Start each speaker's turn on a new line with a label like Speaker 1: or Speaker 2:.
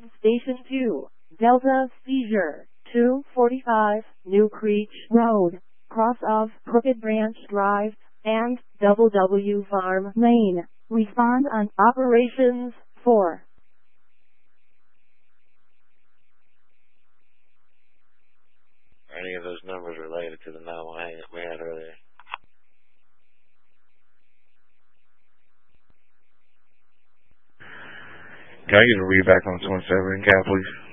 Speaker 1: Station 2, Delta Seizure, 245, New Creech Road, cross of Crooked Branch Drive, and W Farm Lane. Respond on Operations 4.
Speaker 2: Are any of those numbers related to the 918 that we had earlier?
Speaker 3: Can I get a read back on 27 in Cal, please?